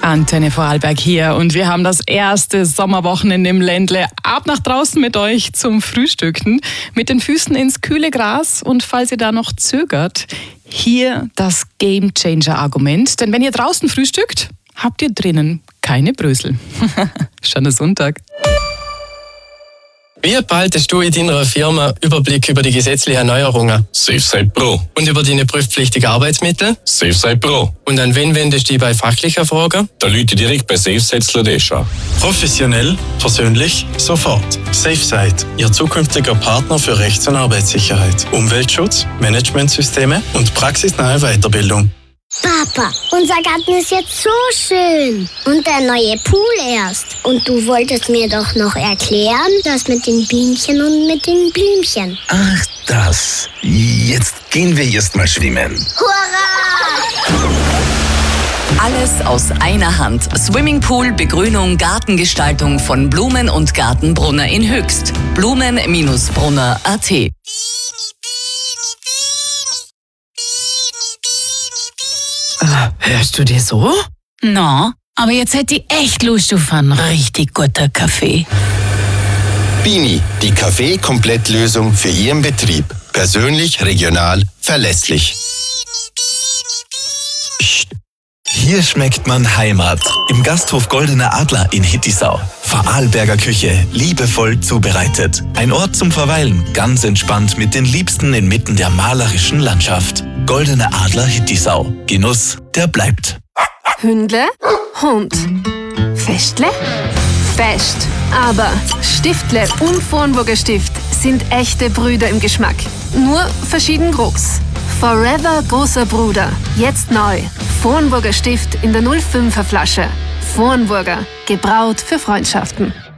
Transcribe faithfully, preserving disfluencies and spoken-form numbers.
Antenne Vorarlberg hier und wir haben das erste Sommerwochenende im Ländle. Ab nach draußen mit euch zum Frühstücken, mit den Füßen ins kühle Gras und falls ihr da noch zögert, hier das Gamechanger-Argument. Denn wenn ihr draußen frühstückt, habt ihr drinnen keine Brösel. Schöner Sonntag. Wie behaltest du in deiner Firma Überblick über die gesetzlichen Erneuerungen? SafeSite Pro. Und über deine prüfpflichtigen Arbeitsmittel? SafeSite Pro. Und an wen wendest du dich bei fachlicher Fragen? Da Leute direkt bei SafeSite Sladesha. Professionell, persönlich, sofort. SafeSite, Ihr zukünftiger Partner für Rechts- und Arbeitssicherheit, Umweltschutz, Managementsysteme und praxisnahe Weiterbildung. Papa, unser Garten ist jetzt so schön. Und der neue Pool erst. Und du wolltest mir doch noch erklären, das mit den Bienchen und mit den Blümchen. Ach, das. Jetzt gehen wir erst mal schwimmen. Hurra! Alles aus einer Hand. Swimmingpool, Begrünung, Gartengestaltung von Blumen und Gartenbrunner in Höchst. Blumen Brunner punkt at. Hörst du dir so? Na, aber jetzt hätte ich echt Lust auf einen richtig guten Kaffee. Bini, die Kaffee-Komplettlösung für Ihren Betrieb. Persönlich, regional, verlässlich. Psst. Hier schmeckt man Heimat. Im Gasthof Goldener Adler in Hittisau. Vorarlberger Küche, liebevoll zubereitet. Ein Ort zum Verweilen, ganz entspannt mit den Liebsten inmitten der malerischen Landschaft. Goldener Adler Hittisau. Genuss, der bleibt. Hündle, Hund. Festle, Fest. Aber Stiftle und Vornburger Stift sind echte Brüder im Geschmack. Nur verschieden groß. Forever großer Bruder. Jetzt neu. Vornburger Stift in der null fünfer Flasche. Vornburger. Gebraut für Freundschaften.